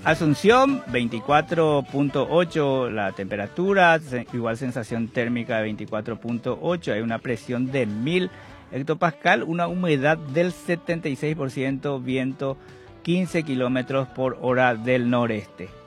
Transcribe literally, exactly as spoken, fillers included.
Asunción, veinticuatro punto ocho la temperatura, igual sensación térmica de veinticuatro punto ocho, hay una presión de mil hectopascal, una humedad del setenta y seis por ciento, viento quince kilómetros por hora del noreste.